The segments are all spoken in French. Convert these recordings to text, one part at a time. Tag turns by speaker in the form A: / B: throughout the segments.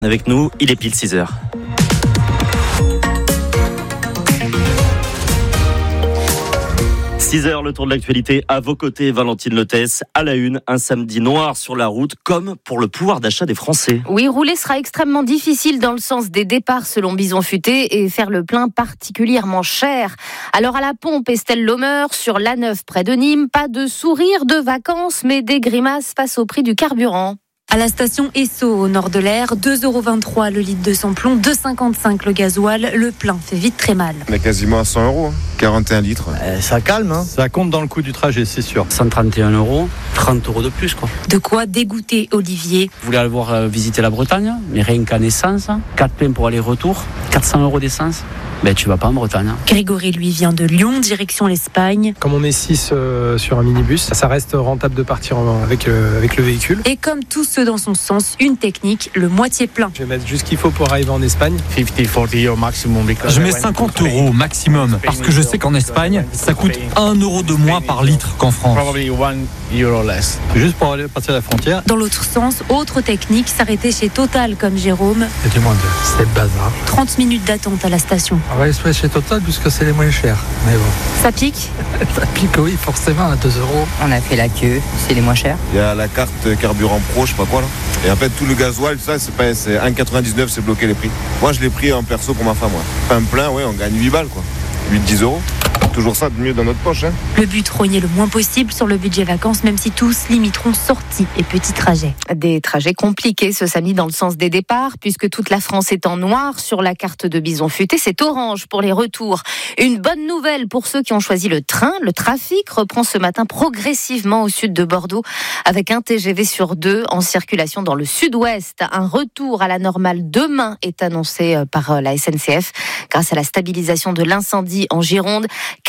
A: Avec nous, il est pile 6h. Le tour de l'actualité à vos côtés, Valentine Lotès. À la une, un samedi noir sur la route, comme pour le pouvoir d'achat des Français.
B: Oui, rouler sera extrêmement difficile dans le sens des départs selon Bison Futé et faire le plein particulièrement cher. Alors à la pompe, Estelle Lomer, sur l'A9 près de Nîmes, pas de sourire de vacances, mais des grimaces face au prix du carburant.
C: À la station Esso, au nord de l'Aire, 2,23 € le litre de samplon, 2,55 € le gasoil. Le plein fait vite très mal.
D: On est quasiment à 100 €, 41 litres.
E: Ça calme, hein.
F: Ça compte dans le coût du trajet, c'est sûr.
G: 131 €, 30 € de plus, quoi.
C: De quoi dégoûter Olivier.
G: Vous voulez aller voir visiter la Bretagne, mais rien qu'en essence, 4 pleins pour aller-retour, 400 € d'essence. Ben, tu vas pas en Bretagne.
C: Grégory, lui, vient de Lyon, direction l'Espagne.
H: Comme on est 6 sur un minibus, ça reste rentable de partir avec le véhicule.
C: Et comme tous ceux dans son sens, une technique, le moitié plein.
H: Je vais mettre juste ce qu'il faut pour arriver en Espagne.
F: 50-40 € maximum. Je mets 50 € maximum, parce que je sais qu'en Espagne, ça coûte 1 € de moins par litre qu'en France. Juste pour aller passer la frontière.
C: Dans l'autre sens, autre technique, s'arrêter chez Total comme Jérôme.
I: Et du monde, c'est le bazar.
C: 30 minutes d'attente à la station.
I: On va aller chez Total puisque c'est les moins chers. Mais bon.
C: Ça pique ?
I: Ça pique, oui, forcément, à 2 €.
J: On a fait la queue, c'est les moins chers.
D: Il y a la carte carburant pro, je sais pas quoi là. Et en fait, tout le gasoil, ça, c'est 1,99 €, c'est bloqué les prix. Moi, je l'ai pris en perso pour ma femme. Ouais. Un plein, ouais, on gagne 8 balles, quoi. 8-10 €. Toujours ça de mieux dans notre poche. Hein.
C: Le but, rogner le moins possible sur le budget vacances, même si tous limiteront sorties et petits trajets.
B: Des trajets compliqués ce samedi dans le sens des départs, puisque toute la France est en noir sur la carte de Bison Futé. C'est orange pour les retours. Une bonne nouvelle pour ceux qui ont choisi le train. Le trafic reprend ce matin progressivement au sud de Bordeaux, avec un TGV sur 2 en circulation dans le sud-ouest. Un retour à la normale demain est annoncé par la SNCF grâce à la stabilisation de l'incendie en Gironde.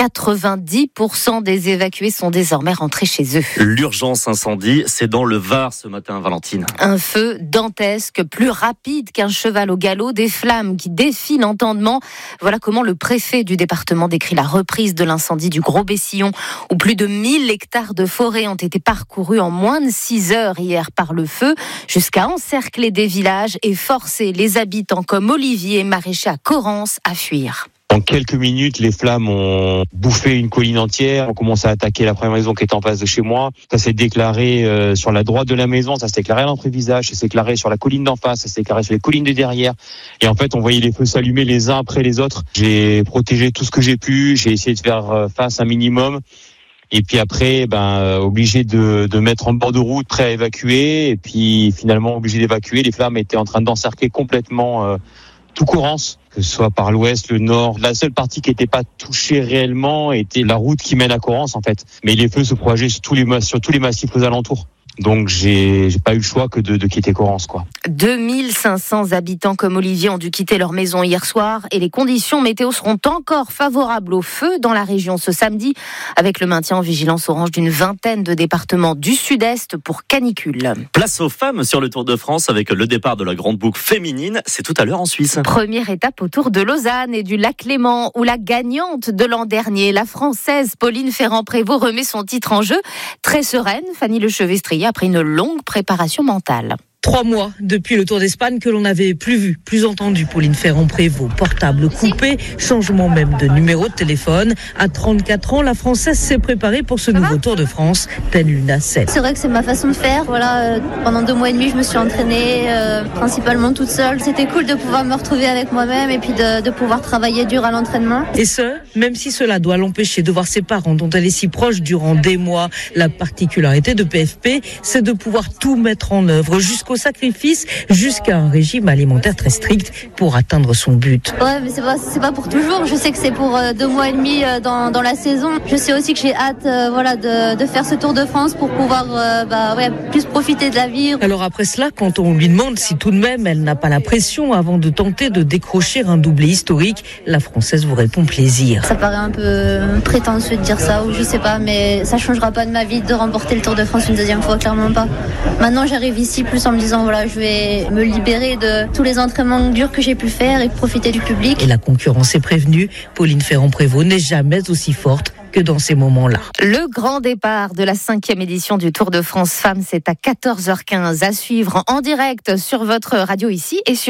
B: 90% des évacués sont désormais rentrés chez eux.
A: L'urgence incendie, c'est dans le Var ce matin, Valentine.
B: Un feu dantesque, plus rapide qu'un cheval au galop, des flammes qui défient l'entendement. Voilà comment le préfet du département décrit la reprise de l'incendie du Gros-Bessillon, où plus de 1000 hectares de forêt ont été parcourus en moins de 6 heures hier par le feu, jusqu'à encercler des villages et forcer les habitants comme Olivier et maraîcher à Corrence à fuir.
K: En quelques minutes, les flammes ont bouffé une colline entière. On commence à attaquer la première maison qui est en face de chez moi. Ça s'est déclaré sur la droite de la maison, ça s'est déclaré à l'entrée-visage, ça s'est déclaré sur la colline d'en face, ça s'est déclaré sur les collines de derrière. Et en fait, on voyait les feux s'allumer les uns après les autres. J'ai protégé tout ce que j'ai pu, j'ai essayé de faire face un minimum. Et puis après, obligé de mettre en bord de route, prêt à évacuer. Et puis finalement, obligé d'évacuer. Les flammes étaient en train d'encercler complètement tout Corrence, que ce soit par l'ouest, le nord. La seule partie qui n'était pas touchée réellement était la route qui mène à Corrence, en fait. Mais les feux se propagaient sur tous les massifs aux alentours. Donc j'ai pas eu le choix que de quitter Corrence, quoi.
B: 2500 habitants comme Olivier ont dû quitter leur maison hier soir et les conditions météo seront encore favorables au feu dans la région ce samedi, avec le maintien en vigilance orange d'une vingtaine de départements du sud-est pour canicule.
A: Place aux femmes sur le Tour de France avec le départ de la grande boucle féminine. C'est tout à l'heure en Suisse.
B: Première étape au Tour de Lausanne et du lac Léman, où la gagnante de l'an dernier, la Française Pauline Ferrand-Prévot, remet son titre en jeu. Très sereine, Fanny Lechevestrier, après une longue préparation mentale.
L: 3 mois depuis le Tour d'Espagne que l'on n'avait plus vu, plus entendu Pauline Ferrand-Prévot. Portable coupé, changement même de numéro de téléphone. À 34 ans, la Française s'est préparée pour ce nouveau Tour de France, telle une nacelle.
M: C'est vrai que c'est ma façon de faire. Pendant 2 mois et demi, je me suis entraînée principalement toute seule. C'était cool de pouvoir me retrouver avec moi-même et puis de pouvoir travailler dur à l'entraînement.
L: Et ce, même si cela doit l'empêcher de voir ses parents dont elle est si proche durant des mois. La particularité de PFP, c'est de pouvoir tout mettre en œuvre jusqu'au sacrifice, jusqu'à un régime alimentaire très strict pour atteindre son but.
M: Ouais, mais c'est pas pour toujours. Je sais que c'est pour 2 mois et demi dans la saison. Je sais aussi que j'ai hâte de faire ce Tour de France pour pouvoir plus profiter de la vie.
L: Alors après cela, quand on lui demande si tout de même elle n'a pas la pression avant de tenter de décrocher un doublé historique, la Française vous répond plaisir.
M: Ça paraît un peu prétentieux de dire ça, ou je sais pas, mais ça changera pas de ma vie de remporter le Tour de France une deuxième fois, clairement pas. Maintenant, j'arrive ici plus en me disant je vais me libérer de tous les entraînements durs que j'ai pu faire et profiter du public.
L: Et la concurrence est prévenue. Pauline Ferrand-Prévot n'est jamais aussi forte que dans ces moments-là.
B: Le grand départ de la 5e édition du Tour de France Femmes, c'est à 14h15 à suivre en direct sur votre radio ici et sur